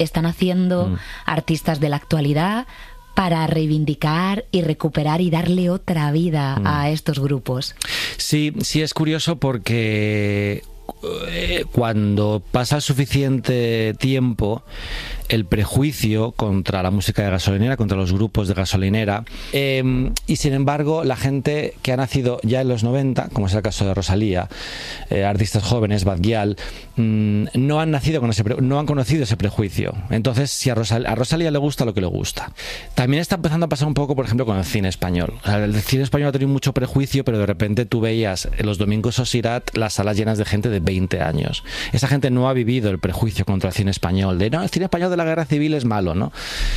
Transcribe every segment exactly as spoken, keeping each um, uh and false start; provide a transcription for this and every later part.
están haciendo mm. artistas de la actualidad para reivindicar y recuperar y darle otra vida mm. a estos grupos. Sí, sí es curioso porque eh, cuando pasa suficiente tiempo, el prejuicio contra la música de gasolinera, contra los grupos de gasolinera, eh, y sin embargo la gente que ha nacido ya en los noventa, como es el caso de Rosalía, eh, artistas jóvenes, Bad Gyal, mmm, no han nacido con ese pre- no han conocido ese prejuicio. Entonces, si a, Rosal- a Rosalía le gusta lo que le gusta. También está empezando a pasar un poco, por ejemplo, con el cine español. O sea, el cine español ha tenido mucho prejuicio, pero de repente tú veías en los domingos Osirat las salas llenas de gente de veinte años. Esa gente no ha vivido el prejuicio contra el cine español, de no, el cine español de la guerra civil es malo, ¿no?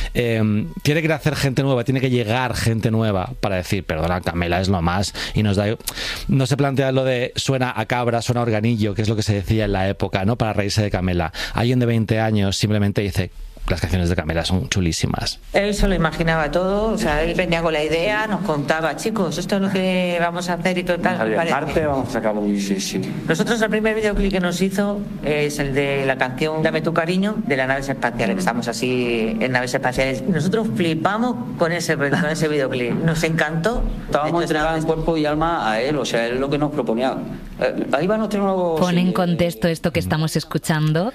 Eh, tiene que hacer gente nueva, tiene que llegar gente nueva para decir, perdona, Camela es lo más, y nos da... No se plantea lo de suena a cabra, suena a organillo, que es lo que se decía en la época, ¿no? Para reírse de Camela. Alguien de veinte años simplemente dice, las canciones de Camela son chulísimas. Él se lo imaginaba todo, o sea, él venía con la idea, nos contaba, chicos, esto es lo que vamos a hacer y total. Aparte vamos a sacar un sí, sí. Nosotros el primer videoclip que nos hizo es el de la canción Dame tu cariño, de las naves espaciales, que estamos así en naves espaciales. Nosotros flipamos con ese, con ese videoclip, nos encantó. Estábamos entregados en cuerpo y alma a él, o sea, él es lo que nos proponía. Eh, ahí va nuestro nuevo... Pon en sí, contexto esto que estamos escuchando,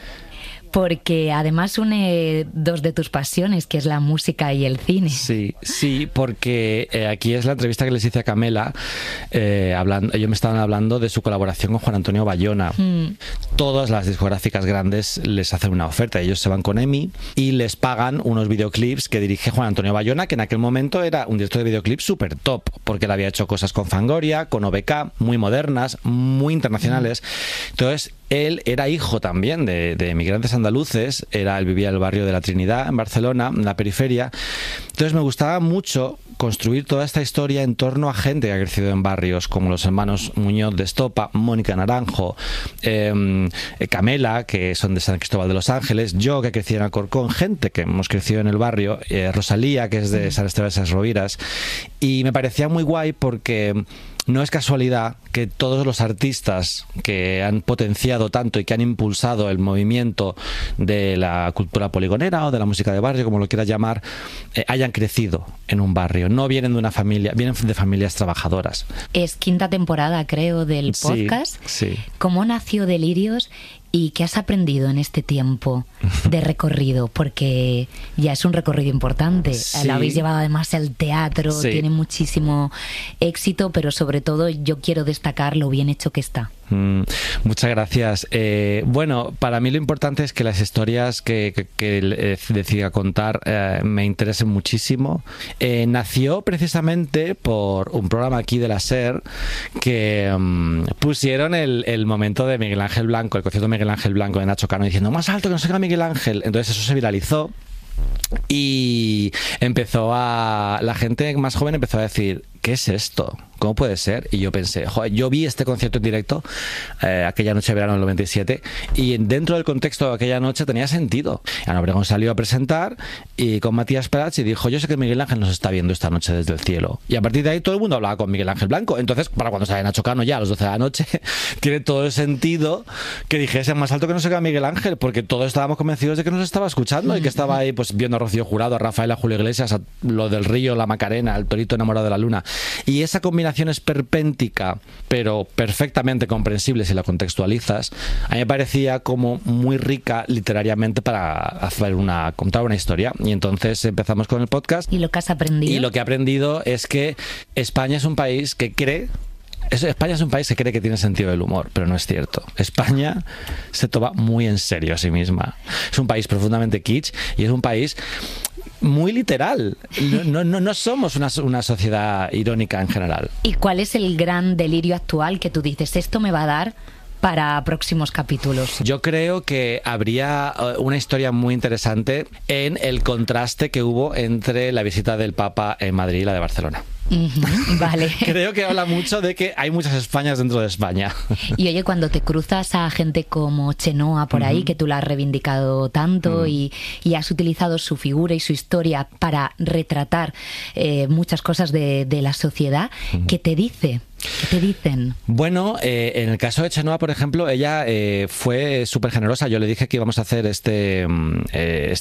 porque además une dos de tus pasiones, que es la música y el cine. Sí, sí, porque eh, aquí es la entrevista que les hice a Camela, eh, hablando, ellos me estaban hablando de su colaboración con Juan Antonio Bayona. Mm. Todas las discográficas grandes les hacen una oferta, ellos se van con EMI y les pagan unos videoclips que dirige Juan Antonio Bayona, que en aquel momento era un director de videoclips súper top, porque él había hecho cosas con Fangoria, con O B K, muy modernas, muy internacionales. Entonces, él era hijo también de, de emigrantes andaluces, era, él vivía en el barrio de la Trinidad, en Barcelona, en la periferia. Entonces me gustaba mucho construir toda esta historia en torno a gente que ha crecido en barrios como los hermanos Muñoz de Estopa, Mónica Naranjo, eh, Camela, que son de San Cristóbal de los Ángeles, yo que crecí en Alcorcón, gente que hemos crecido en el barrio, eh, Rosalía, que es de San Esteban de Esas Roviras, y me parecía muy guay porque no es casualidad que todos los artistas que han potenciado tanto y que han impulsado el movimiento de la cultura poligonera o de la música de barrio, como lo quieras llamar, eh, hayan crecido en un barrio. No vienen de una familia, vienen de familias trabajadoras. Es quinta temporada, creo, del podcast. Sí, sí. ¿Cómo nació Delirios? ¿Y qué has aprendido en este tiempo de recorrido? Porque ya es un recorrido importante. Sí. Lo habéis llevado además al teatro, sí. Tiene muchísimo éxito, pero sobre todo yo quiero destacar lo bien hecho que está. Mm, muchas gracias. Eh, bueno, para mí lo importante es que las historias que, que, que eh, decida contar eh, me interesen muchísimo. Eh, nació precisamente por un programa aquí de la SER que um, pusieron el, el momento de Miguel Ángel Blanco, el concierto de Miguel Ángel Blanco de Nacho Cano, diciendo más alto que no se Miguel Ángel. Entonces eso se viralizó y empezó a la gente más joven empezó a decir, ¿qué es esto? ¿Cómo puede ser? Y yo pensé, joder, yo vi este concierto en directo eh, aquella noche de verano del noventa y siete y dentro del contexto de aquella noche tenía sentido. Ana Obregón salió a presentar y con Matías Prats y dijo, yo sé que Miguel Ángel nos está viendo esta noche desde el cielo. Y a partir de ahí todo el mundo hablaba con Miguel Ángel Blanco. Entonces, para cuando sale Nacho Cano ya a las doce de la noche, tiene todo el sentido que dijese más alto que no se queda Miguel Ángel, porque todos estábamos convencidos de que nos estaba escuchando y que estaba ahí pues viendo a Rocío Jurado, a Rafael, a Julio Iglesias, a lo del Río, la Macarena, al Torito enamorado de la luna. Y esa combinación esperpéntica, pero perfectamente comprensible si la contextualizas, a mí me parecía como muy rica literariamente para hacer una, contar una historia. Y entonces empezamos con el podcast. ¿Y lo que has aprendido? Y lo que he aprendido es que España es un país que cree España es un país que cree que tiene sentido del humor, pero no es cierto. España se toma muy en serio a sí misma. Es un país profundamente kitsch y es un país muy literal. No, no, no somos una, una sociedad irónica en general. ¿Y cuál es el gran delirio actual que tú dices, esto me va a dar para próximos capítulos? Yo creo que habría una historia muy interesante en el contraste que hubo entre la visita del Papa en Madrid y la de Barcelona. Uh-huh, vale. Creo que habla mucho de que hay muchas Españas dentro de España. Y oye, cuando te cruzas a gente como Chenoa por ahí, uh-huh, que tú la has reivindicado tanto, uh-huh, y, y has utilizado su figura y su historia para retratar eh, muchas cosas de, de la sociedad, uh-huh, ¿qué te dice? ¿Qué te dicen? Bueno, eh, en el caso de Chenoa, por ejemplo, ella eh, fue súper generosa. Yo le dije que íbamos a hacer este, eh,